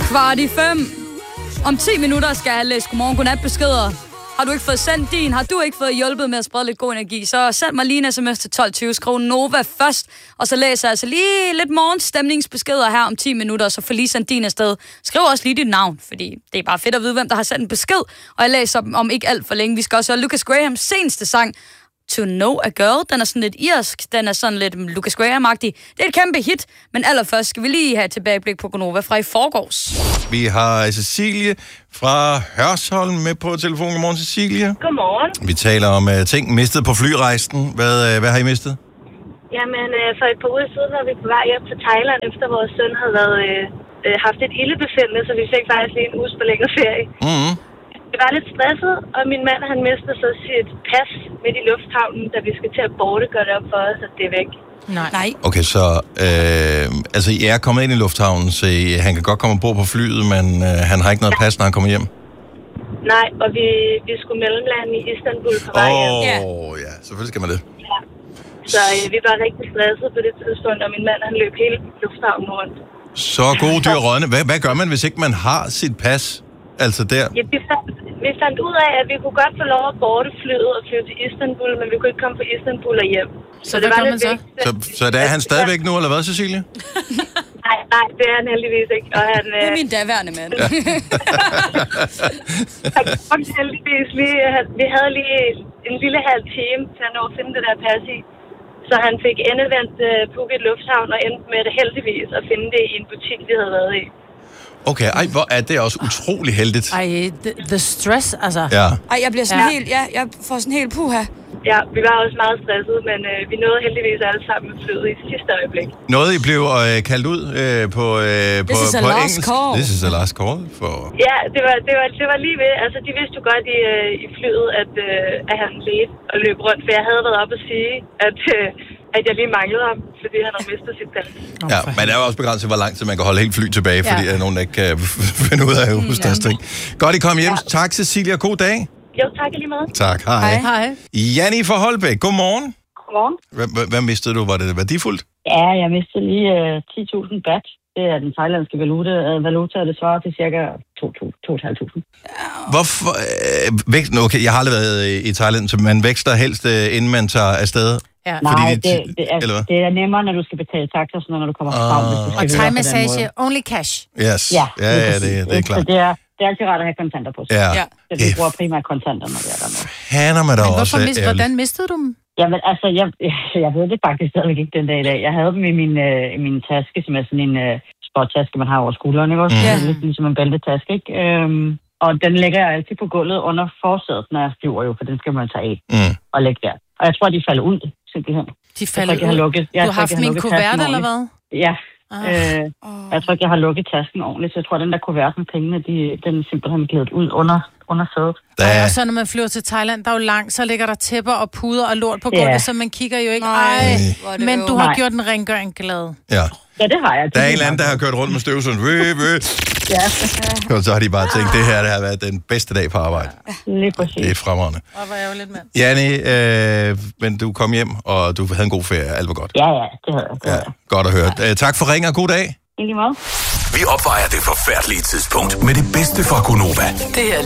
4:45. Om 10 minutter skal jeg læse godmorgen, godnat beskeder. Har du ikke fået sendt din? Har du ikke fået hjulpet med at sprede lidt god energi? Så send mig lige en sms til 1220. Skriv Nova først. Og så læser jeg altså lige lidt morgenstemningsbeskeder her om 10 minutter. Så får lige sendt din afsted. Skriv også lige dit navn, fordi det er bare fedt at vide, hvem der har sendt en besked. Og jeg læser dem om ikke alt for længe. Vi skal også høre Lucas Grahams seneste sang, To Know a Girl. Den er sådan lidt irsk. Den er sådan lidt Lucas Graham-agtig. Det er et kæmpe hit. Men allerførst skal vi lige have et tilbageblik på Gonova fra i forgårs. Vi har Cecilie fra Hørsholm med på telefonen. Godmorgen, Cecilie. Godmorgen. Vi taler om ting mistet på flyrejsen. Hvad har I mistet? Jamen, for et par uger siden var vi på vej hjem til Thailand, efter vores søn havde haft et ildebefindende, så vi fik faktisk lige en uges forlænget ferie. Mm-hmm. Jeg var lidt stresset, og min mand, han mistede så sit pas midt i lufthavnen, da vi skal til at borte, gør det op for os, at det er væk. Nej. Okay, så altså, I er kommet ind i lufthavnen, så han kan godt komme ombord på flyet, men han har ikke noget pas, når han kommer hjem? Nej, og vi skulle mellemlande i Istanbul på vej hjem. Ja, selvfølgelig skal man det. Ja. Så vi var rigtig stresset på det tidspunkt, og min mand, han løb hele lufthavnen rundt. Så gode dyr rådne. Hvad gør man, hvis ikke man har sit pas? Altså der? Ja, vi fandt ud af, at vi kunne godt få lov at borte flyet og flyve til Istanbul, men vi kunne ikke komme fra Istanbul og hjem. Så det var lidt så der er han stadigvæk nu, eller hvad, Cecilie? Nej, det er han heldigvis ikke. Og han, det er min daværende mand. Ja. han heldigvis lige, vi havde lige en lille halv time til at nå at finde det der pas i. Så han fik endevendt Phuket Lufthavn og endte med det heldigvis at finde det i en butik, vi havde været i. Okay, hvor er det også utrolig heldigt. The stress, altså. Ja. Jeg bliver sådan helt, jeg får sådan helt puha. Ja, vi var også meget stressede, men vi nåede heldigvis alle sammen med flyet i sidste øjeblik. Noget, I blev kaldt ud på engelsk? This is a last call. Ja, det var lige ved. Altså, de vidste jo godt i flyet, at han ledte og løb rundt, for jeg havde været oppe og sige, at jeg lige manglede ham, fordi han havde mistet sit pas. Ja, men det er jo også begrænset, hvor lang tid man kan holde helt fly tilbage, fordi nogen ikke kan finde ud af at huske deres ting. Godt, I kom hjem. Ja. Tak, Cecilia. God dag. Jo, tak lige meget. Tak, hej. Hej. Janni fra Holbæk, godmorgen. Godmorgen. Hvad mistede du? Var det værdifuldt? Ja, jeg mistede lige 10.000 baht. Det er den thailandske valuta, og det svarer til cirka 2.500. Hvorfor? Okay, jeg har aldrig været i Thailand, så man vækster helst, inden man tager afsted. Ja. Nej, det er nemmere, når du skal betale taxa, når du kommer frem. Og thai-massage, only cash. Yes. Ja, det er klart. Så det er altid rart at have kontanter på sig. Ja. Så vi bruger primært kontanter, når vi er dernede. Haner man da også. Hvordan mistede du dem? Jamen, altså, jeg ved det faktisk stadigvæk ikke den dag i dag. Jeg havde dem i min taske, som er sådan en sporttaske, man har over skulderen, ikke også? Lidt ligesom en bæltetaske, ikke? Og den lægger jeg altid på gulvet under forsædet, når jeg flyver jo, for den skal man tage af og lægge der. Og jeg tror, de falder ud, simpelthen. De falder ud? Du har haft min kuvert, eller hvad? Ja. Jeg tror ikke, jeg har lukket tasken ordentligt, så jeg tror, den der kuvert med pengene, den er simpelthen glædet ud under sædet. Og så når man flyver til Thailand, der er jo langt, så ligger der tæpper og puder og lort på gulvet, så man kigger jo ikke. Men du har gjort en rengøring glad. Ja, det har jeg. Der er en eller anden, der har kørt rundt med støvsugeren. Ja. Og så har de bare tænkt, det her det har været den bedste dag på arbejde. Lige præcis. Det er fremragende. Og hvor er jo lidt mand. Janni, men du kom hjem, og du havde en god ferie. Alt var godt. Ja, det havde jeg. Godt at høre. Tak for ringen, og god dag. I lige måde. Vi opvejer det forfærdelige tidspunkt med det bedste fra Gonova. Det her